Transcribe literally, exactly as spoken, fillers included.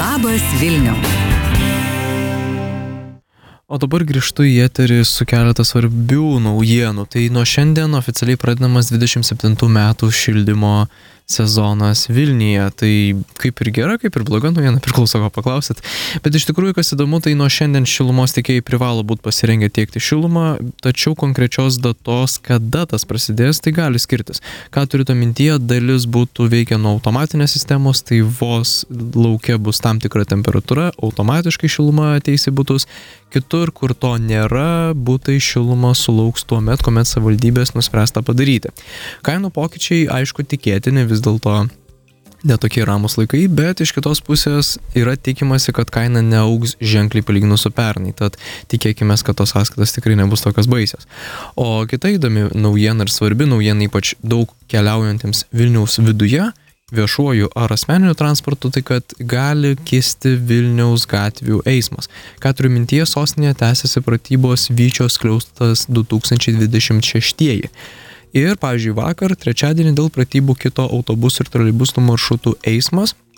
Labas Vilniau. O dabar grįžtu į eterį su keletą svarbių naujienų. Tai nuo šiandien oficialiai pradedamas dvidešimt septintų metų šildymo sezonas Vilniuje. Tai kaip ir gera, kaip ir bloga naujiena, priklauso ko paklausit. Bet iš tikrųjų, kas įdomu, tai nuo šiandien šilumos tiekėjai privalo būti pasirengę tiekti šilumą, tačiau konkrečios datos, kada tas prasidės, tai gali skirtis. Ką turite mintyje, dalis būtų veikia nuo automatinės sistemos, tai vos lauke bus tam tikra temperatūra, automatiškai šiluma ateis į butus. Kitur, kur to nėra, butai šilumą sulauks tuo met, kuomet savivaldybės nuspręsta padaryti. Kainų pokyčiai, aišku, tikėtini, vis dėlto netokie ramus laikai, bet iš kitos pusės yra tikimasi, kad kaina neaugs ženkliai palyginus su pernai, tad tikėkime, kad tos sąskaitos tikrai nebus tokios baisios. O kita įdomi naujiena ir svarbi naujiena, ypač daug keliaujantiems Vilniaus viduje, viešuoju ar asmeniniu transportu, tai kad gali kisti Vilniaus gatvių eismas. Ką turiu mintyje, sostinėje tęsiasi pratybos Vyčio skliaustas du tūkstančiai dvidešimt šeštieji. Ir, pavyzdžiui, vakar, trečiadienį dėl pratybų kito autobusų ir troleibusų maršrutų eismas,